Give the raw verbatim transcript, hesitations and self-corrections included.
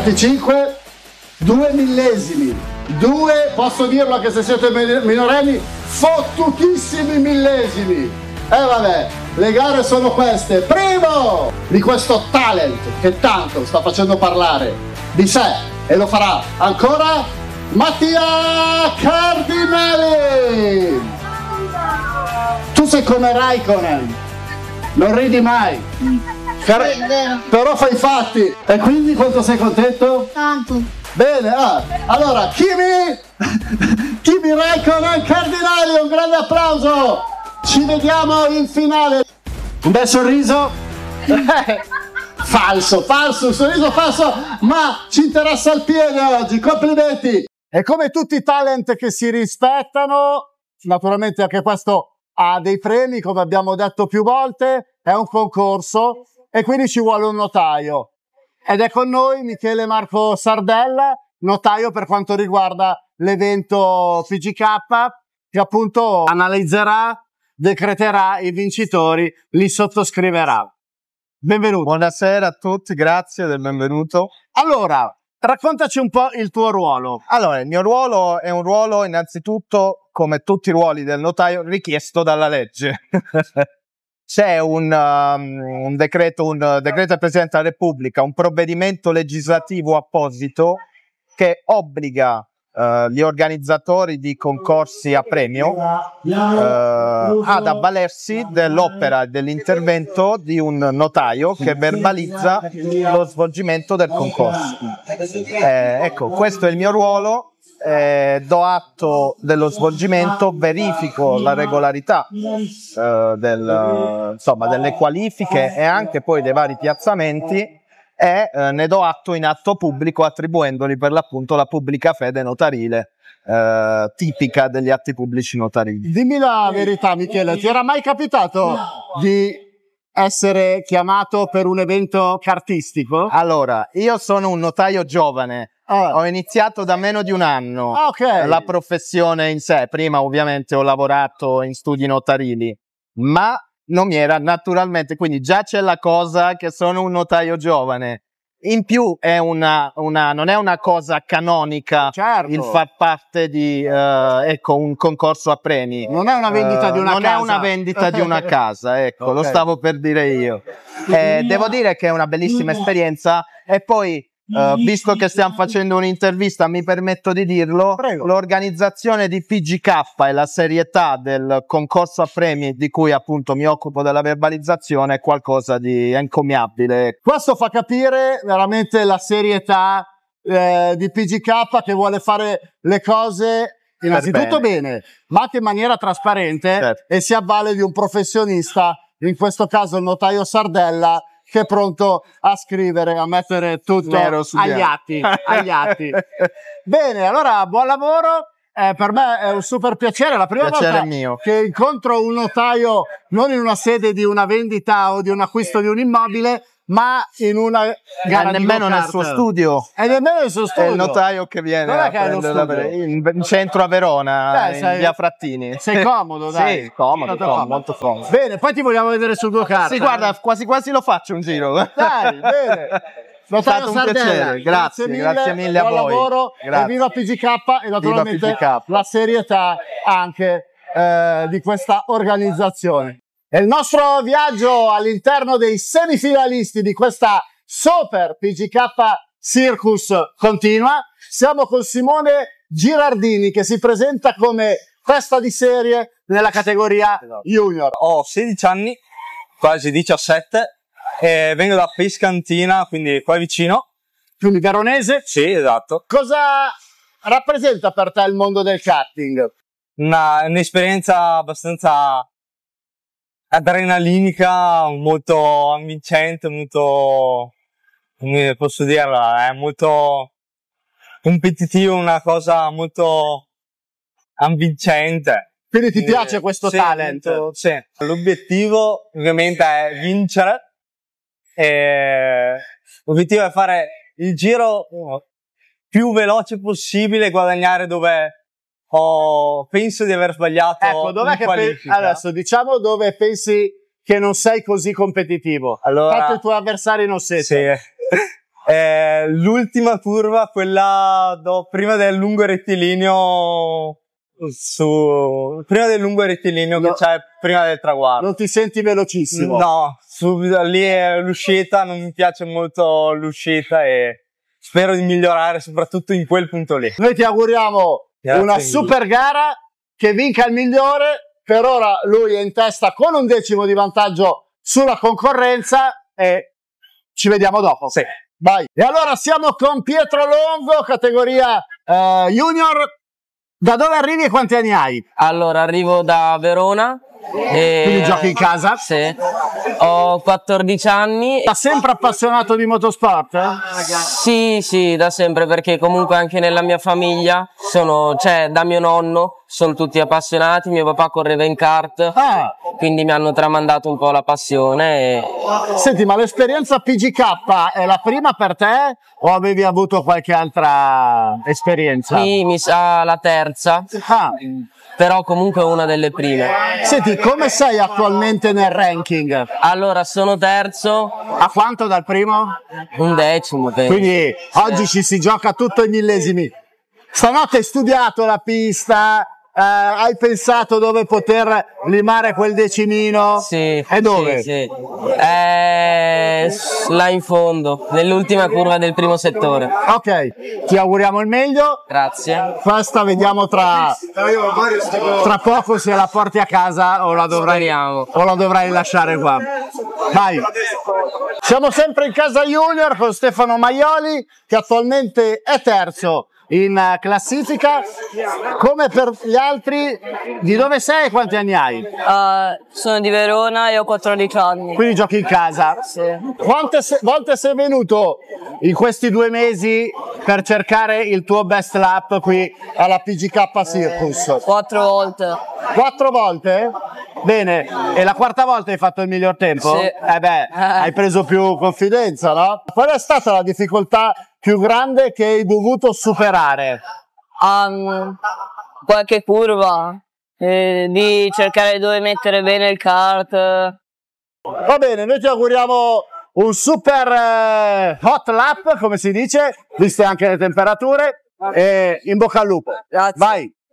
Fatti cinque, due millesimi, due, posso dirlo anche se siete minorenni, fottutissimi millesimi. E eh vabbè, le gare sono queste. Primo di questo talent che tanto sta facendo parlare di sé e lo farà ancora Mattia Cardinali. Tu sei come Raikkonen, non ridi mai. Car- però fai i fatti. E quindi quanto sei contento? Tanto. Bene, ah, allora Kimi Kimi Raikkonen Cardinali, un grande applauso. Ci vediamo in finale. Un bel sorriso. Falso, falso, un sorriso falso, ma ci interessa il piede oggi. Complimenti. E come tutti i talent che si rispettano, naturalmente anche questo ha dei premi, come abbiamo detto più volte, è un concorso e quindi ci vuole un notaio. Ed è con noi Michele Marco Sardella, notaio per quanto riguarda l'evento P G K, che appunto analizzerà, decreterà i vincitori, li sottoscriverà. Benvenuto. Buonasera a tutti, grazie del benvenuto. Allora, raccontaci un po' il tuo ruolo. Allora, il mio ruolo è un ruolo innanzitutto, come tutti i ruoli del notaio, richiesto dalla legge. C'è un, um, un decreto, un decreto del Presidente della Repubblica, un provvedimento legislativo apposito che obbliga uh, gli organizzatori di concorsi a premio uh, ad avvalersi dell'opera e dell'intervento di un notaio che verbalizza lo svolgimento del concorso. Eh, ecco, questo è il mio ruolo. Eh, do atto dello svolgimento, verifico la regolarità eh, del, insomma, delle qualifiche e anche poi dei vari piazzamenti e eh, ne do atto in atto pubblico attribuendoli per l'appunto la pubblica fede notarile eh, tipica degli atti pubblici notarili. Dimmi la verità, Michele, ti era mai capitato di essere chiamato per un evento cartistico? Allora, io sono un notaio giovane. Ah. Ho iniziato da meno di un anno ah, okay. la professione in sé. Prima ovviamente ho lavorato in studi notarili, ma non mi era naturalmente, quindi già c'è la cosa che sono un notaio giovane. In più è una, una, non è una cosa canonica, certo, il far parte di uh, ecco, un concorso a premi. Non è una vendita uh, di una non casa. Non è una vendita di una casa, ecco, okay. Lo stavo per dire io. Eh, devo dire che è una bellissima esperienza e poi Uh, visto che stiamo facendo un'intervista, mi permetto di dirlo, l'organizzazione di P G K e la serietà del concorso a premi di cui appunto mi occupo della verbalizzazione è qualcosa di encomiabile. Questo fa capire veramente la serietà eh, di P G K, che vuole fare le cose innanzitutto bene. bene, ma anche in maniera trasparente, certo, e si avvale di un professionista, in questo caso il notaio Sardella, che è pronto a scrivere, a mettere tutto agli atti, agli atti. Bene, allora buon lavoro. Eh, per me è un super piacere, la prima piacere volta mio. che incontro un notaio non in una sede di una vendita o di un acquisto di un immobile, ma in una gara e di nemmeno nel suo studio. E nemmeno nel suo studio. È il notaio che viene Dov'è a che è lo studio? in, in centro a Verona, Beh, in sei, via Frattini. Sei comodo, dai. Sì, comodo, comodo, comodo, molto comodo. Bene, poi ti vogliamo vedere su due carte. Sì, guarda, quasi quasi lo faccio un giro. Dai, bene. È stato un Sardella, piacere, grazie, mille, grazie mille a buon voi. lavoro, Grazie. e viva P G K e naturalmente P G K. La serietà anche eh, di questa organizzazione. E il nostro viaggio all'interno dei semifinalisti di questa Super P G K Circus continua. Siamo con Simone Girardini, che si presenta come testa di serie nella categoria Junior. Ho sedici anni, quasi diciassette, e vengo da Pescantina, quindi qua vicino. Quindi veronese? Sì, esatto. Cosa rappresenta per te il mondo del karting? Un'esperienza abbastanza adrenalinica, molto avvincente, molto, come posso dirla, è molto competitivo, una cosa molto avvincente. Quindi ti piace questo sì, talent? Molto, sì. L'obiettivo ovviamente è vincere, e l'obiettivo è fare il giro più veloce possibile, guadagnare dove ho, penso di aver sbagliato. Ecco, dov'è che pensi? Adesso diciamo dove pensi che non sei così competitivo. Allora, tanto i tuoi avversari non siete. Sì. eh, l'ultima curva, quella do, prima del lungo rettilineo, su, prima del lungo rettilineo no, che c'è prima del traguardo. Non ti senti velocissimo? No, subito, lì è l'uscita, non mi piace molto l'uscita e spero di migliorare soprattutto in quel punto lì. Noi ti auguriamo Grazie una mille. super gara, che vinca il migliore. Per ora lui è in testa con un decimo di vantaggio sulla concorrenza e ci vediamo dopo. Sì. Vai. E allora siamo con Pietro Longo, categoria eh, junior. Da dove arrivi e quanti anni hai? Allora, arrivo da Verona. E... Quindi giochi in casa? Sì. Ho quattordici anni. Da sempre appassionato di motorsport? Sì, sì, da sempre, perché comunque anche nella mia famiglia sono, cioè da mio nonno sono tutti appassionati, mio papà correva in kart, ah. quindi mi hanno tramandato un po' la passione. E... Senti, ma l'esperienza P G K è la prima per te o avevi avuto qualche altra esperienza? Sì, mi sa la terza. Ah. Però comunque una delle prime. Senti, come sei attualmente nel ranking? Allora, sono terzo. A quanto dal primo? Un decimo, penso. Quindi oggi ci si gioca tutto ai millesimi. Stanotte hai studiato la pista, eh, hai pensato dove poter limare quel decimino? Sì. E dove? Sì, sì. Eh, là in fondo, nell'ultima curva del primo settore. Ok, ti auguriamo il meglio. Grazie. Questa vediamo tra, tra poco se la porti a casa o la dovrai, o la dovrai lasciare qua. Vai. Siamo sempre in casa junior con Stefano Maioli, che attualmente è terzo in classifica. Come per gli altri, di dove sei e quanti anni hai? Uh, sono di Verona e ho quattordici anni. Quindi giochi in casa? Sì. Quante se volte sei venuto in questi due mesi per cercare il tuo best lap qui alla P G K Circus? Quattro volte. Quattro volte? Bene, e la quarta volta hai fatto il miglior tempo? Sì. Eh beh, hai preso più confidenza, no? Qual è stata la difficoltà più grande che hai dovuto superare? Um, qualche curva, eh, di cercare dove mettere bene il kart. Va bene, noi ti auguriamo un super eh, hot lap, come si dice, viste anche le temperature, e in bocca al lupo. Grazie. Vai!